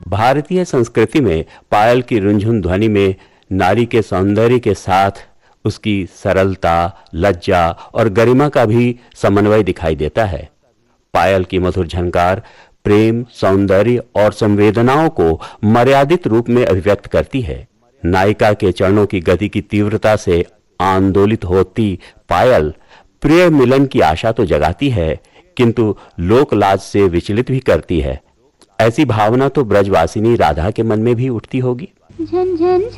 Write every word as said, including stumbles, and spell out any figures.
भारतीय संस्कृति में पायल की रुंझुन ध्वनि में नारी के सौंदर्य के साथ उसकी सरलता, लज्जा और गरिमा का भी समन्वय दिखाई देता है। पायल की मधुर झनकार प्रेम, सौंदर्य और संवेदनाओं को मर्यादित रूप में अभिव्यक्त करती है। नायिका के चरणों की गति की तीव्रता से आंदोलित होती पायल प्रिय मिलन की आशा तो जगाती है, किंतु लोक लाज से विचलित भी करती है। ऐसी भावना तो ब्रजवासिनी राधा के मन में भी उठती होगी। झन झन